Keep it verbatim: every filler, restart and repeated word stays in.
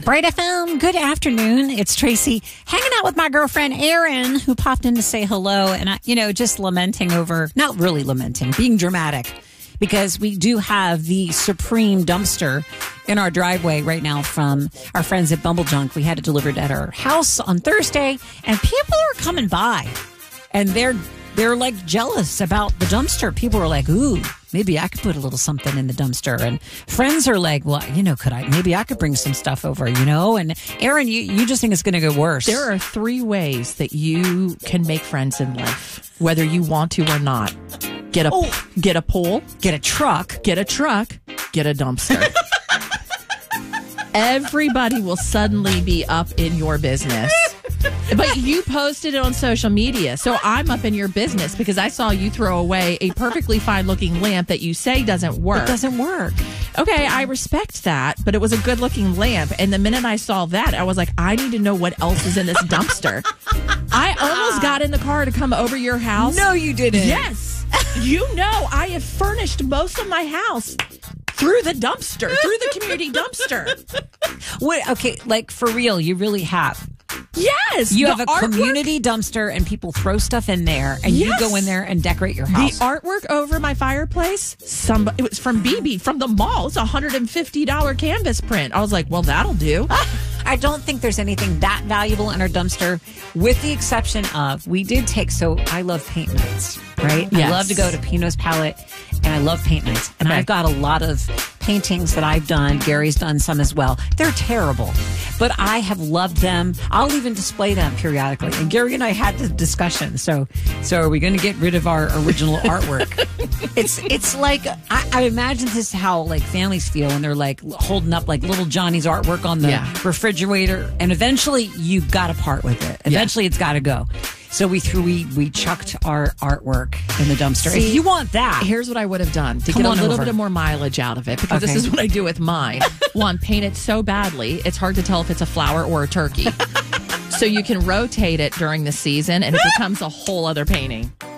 Bright F M, good afternoon. It's Tracy hanging out with my girlfriend, Erin, who popped in to say hello. And, I, you know, just lamenting over, not really lamenting, being dramatic, because we do have the supreme dumpster in our driveway right now from our friends at Bumble Junk. We had it delivered at our house on Thursday, and people are coming by, and they're they're like jealous about the dumpster. People are like, ooh, maybe I could put a little something in the dumpster. And friends are like, well, you know, could I, maybe I could bring some stuff over, you know? And Erin, you, you just think it's going to get worse. There are three ways that you can make friends in life, whether you want to or not. Get a, oh. get a pole, get a truck, get a truck, get a dumpster. Everybody will suddenly be up in your business. But you posted it on social media, so I'm up in your business because I saw you throw away a perfectly fine-looking lamp that you say doesn't work. It doesn't work. Okay, I respect that, but it was a good-looking lamp, and the minute I saw that, I was like, I need to know what else is in this dumpster. I almost got in the car to come over your house. No, you didn't. Yes. You know, I have furnished most of my house through the dumpster, through the community dumpster. What? Okay, like for real, you really have. Yes. You have a artwork, community dumpster and people throw stuff in there and yes. you go in there and decorate your house. The artwork over my fireplace, somebody, it was from B B from the mall. It's a one hundred fifty dollars canvas print. I was like, well, that'll do. I don't think there's anything that valuable in our dumpster, with the exception of, we did take, so I love paint nights, right? Yes. I love to go to Pino's Palette, and I love paint nights. And okay. I've got a lot of paintings that I've done. Gary's done some as well. They're terrible, but I have loved them. I'll even display them periodically. And Gary and I had the discussion. So, so are we going to get rid of our original artwork? It's it's like, I, I imagine this is how like families feel when they're like holding up like little Johnny's artwork on the yeah. refrigerator. And eventually you got to part with it. Eventually yeah. it's got to go. So we threw, we, we chucked our artwork in the dumpster. See, if you want that, here's what I would have done to get a little over. bit of more mileage out of it, because okay. this is what I do with mine. One, paint it so badly, it's hard to tell if it's a flower or a turkey. So you can rotate it during the season and it becomes a whole other painting.